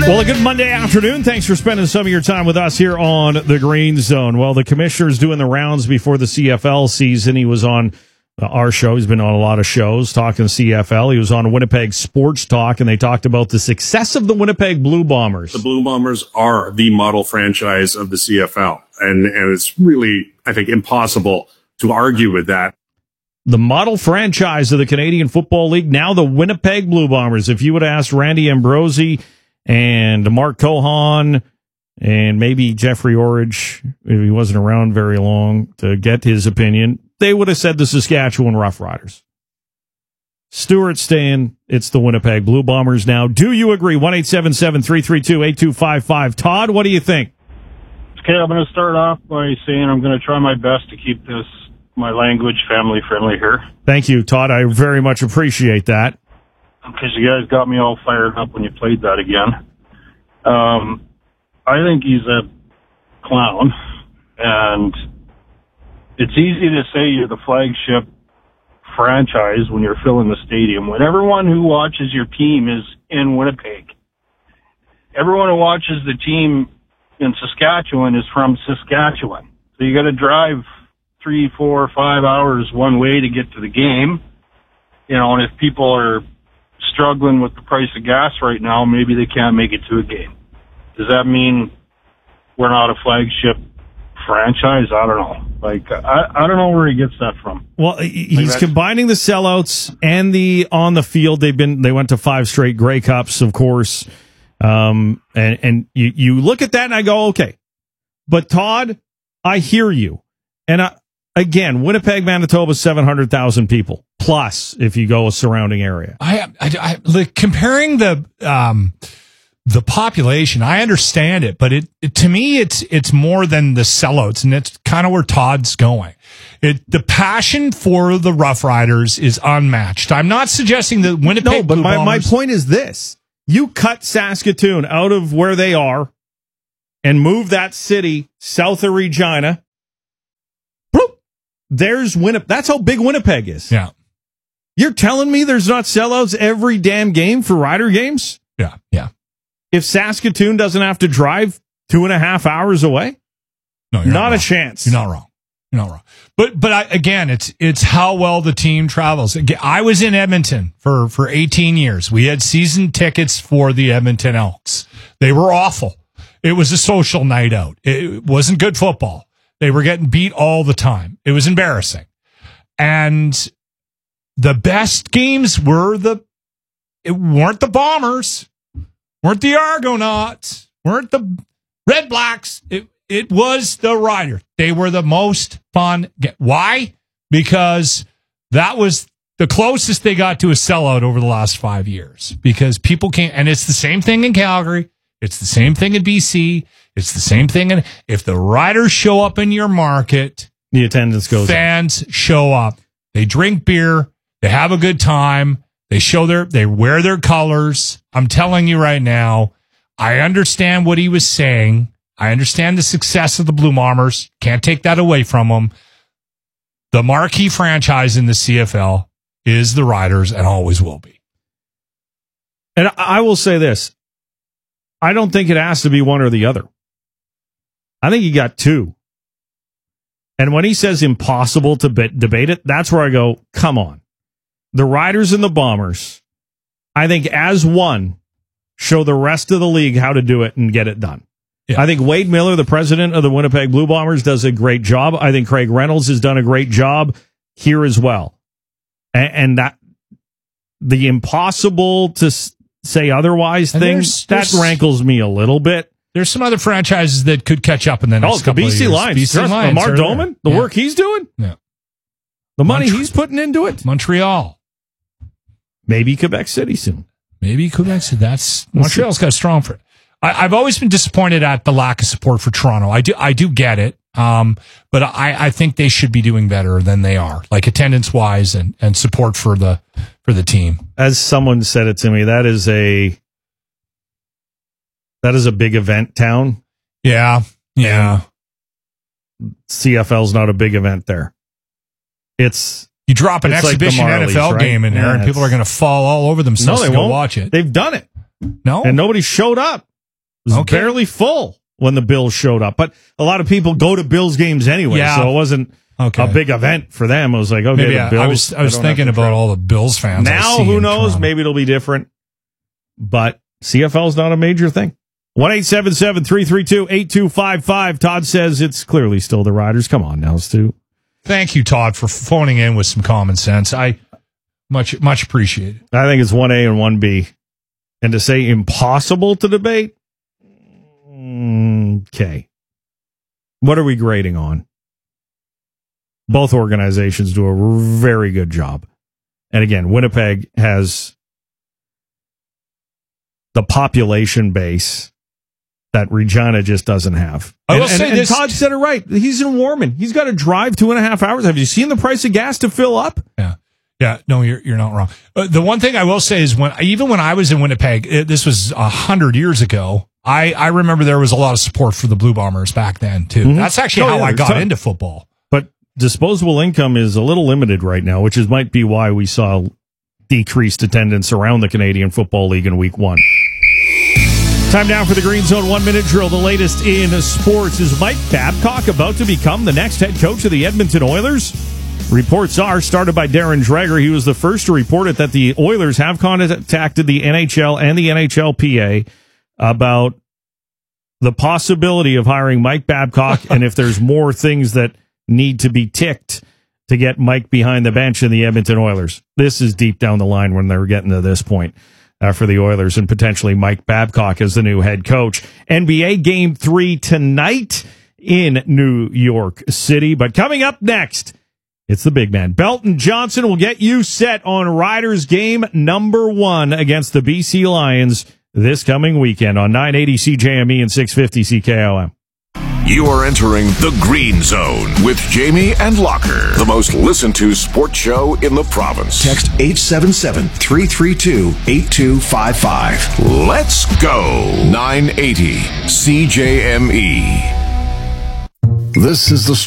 Well, a good Monday afternoon. Thanks for spending some of your time with us here on the Green Zone. Well, the commissioner's doing the rounds before the CFL season. He was on our show. He's been on a lot of shows talking CFL. He was on Winnipeg Sports Talk, and they talked about the success of the Winnipeg Blue Bombers. The Blue Bombers are the model franchise of the CFL, and it's really, I think, impossible to argue with that. The model franchise of the Canadian Football League, now the Winnipeg Blue Bombers. If you would ask Randy Ambrosie and Mark Cohan and maybe Jeffrey Orridge, if he wasn't around very long to get his opinion, they would have said the Saskatchewan Roughriders. Stuart staying, it's the Winnipeg Blue Bombers now. Do you agree? 1-877-332-8255. Todd, what do you think? Okay, I'm going to start off by saying I'm going to try my best to keep my language family-friendly here. Thank you, Todd. I very much appreciate that. Because you guys got me all fired up when you played that again. I think he's a clown, and it's easy to say you're the flagship franchise when you're filling the stadium, when everyone who watches your team is in Winnipeg. Everyone who watches the team in Saskatchewan is from Saskatchewan. So you got to drive 3, 4, 5 hours one way to get to the game. You know, and if people are struggling with the price of gas right now, maybe they can't make it to a game. Does that mean we're not a flagship franchise? I don't know. I don't know where he gets that from. Well, he's combining the sellouts and the on the field. They went to 5 straight Grey Cups, of course. And you look at that and I go, okay. But Todd, I hear you. And again, Winnipeg, Manitoba, 700,000 people plus if you go a surrounding area. I like comparing the population. I understand it, but it to me it's more than the sellouts, and it's kind of where Todd's going. The passion for the Rough Riders is unmatched. I'm not suggesting that Winnipeg. No, but my point is this: you cut Saskatoon out of where they are and move that city south of Regina. There's Winnipeg. That's how big Winnipeg is. Yeah. You're telling me there's not sellouts every damn game for Rider games? Yeah. If Saskatoon doesn't have to drive 2.5 hours away? No, you're not a chance. You're not wrong. But again, it's how well the team travels. I was in Edmonton for 18 years. We had season tickets for the Edmonton Elks. They were awful. It was a social night out. It wasn't good football. They were getting beat all the time. It was embarrassing. And the best games weren't the Bombers, weren't the Argonauts, weren't the Red Blacks. It was the Riders. They were the most fun. Why? Because that was the closest they got to a sellout over the last 5 years. Because people can't, and it's the same thing in Calgary. It's the same thing in BC. It's the same thing. If the Riders show up in your market, the attendance goes. Fans show up. They drink beer. They have a good time. They wear their colors. I'm telling you right now, I understand what he was saying. I understand the success of the Blue Bombers. Can't take that away from them. The marquee franchise in the CFL is the Riders and always will be. And I will say this. I don't think it has to be one or the other. I think you got two. And when he says impossible to debate it, that's where I go, come on. The Riders and the Bombers, I think as one, show the rest of the league how to do it and get it done. Yeah. I think Wade Miller, the president of the Winnipeg Blue Bombers, does a great job. I think Craig Reynolds has done a great job here as well. And that the impossible to say otherwise things, that rankles me a little bit. There's some other franchises that could catch up in the next couple of years. BC Lions. Lamar Doman, the work he's doing, the money he's putting into it. Montreal. Maybe Quebec City soon. Maybe Quebec City. Montreal's got a strong for it. I've always been disappointed at the lack of support for Toronto. I do get it. But I think they should be doing better than they are, like attendance wise and support for the team. As someone said it to me, that is a big event town. Yeah. CFL's not a big event there. You drop an exhibition like Marlies, NFL game in there, and people are going to fall all over themselves to go watch it. They've done it. No, and nobody showed up. was Okay. barely full when the Bills showed up. But a lot of people go to Bills games anyway, Yeah. so it wasn't Okay. a big event for them. It was like, okay, Maybe the Bills. I was don't thinking have to about travel. all the Bills fans. I Now, see who in knows? Toronto. Maybe it'll be different. But CFL is not a major thing. 1-877-332-8255. Todd says it's clearly still the Riders. Come on now, Stu. Thank you, Todd, for phoning in with some common sense. I much appreciate it. I think it's 1A and 1B. And to say impossible to debate? Okay. What are we grading on? Both organizations do a very good job. And again, Winnipeg has the population base that Regina just doesn't have. I will say this. Todd said it right. He's in Warman. He's got to drive 2.5 hours. Have you seen the price of gas to fill up? Yeah, no, you're not wrong. The one thing I will say is even when I was in Winnipeg, this was 100 years ago. I remember there was a lot of support for the Blue Bombers back then too. Mm-hmm. That's actually how I got into football. But disposable income is a little limited right now, which might be why we saw decreased attendance around the Canadian Football League in Week 1. Time now for the Green Zone 1-minute drill. The latest in sports. Is Mike Babcock about to become the next head coach of the Edmonton Oilers? Reports are started by Darren Dreger. He was the first to report it that the Oilers have contacted the NHL and the NHLPA about the possibility of hiring Mike Babcock and if there's more things that need to be ticked to get Mike behind the bench in the Edmonton Oilers. This is deep down the line when they're getting to this point. For the Oilers and potentially Mike Babcock as the new head coach. NBA Game 3 tonight in New York City. But coming up next, it's the big man. Belton Johnson will get you set on Riders game number 1 against the BC Lions this coming weekend on 980 CJME and 650 CKOM. You are entering the Green Zone with Jamie and Locker, the most listened to sports show in the province. Text 877-332-8255. Let's go. 980 CJME. This is the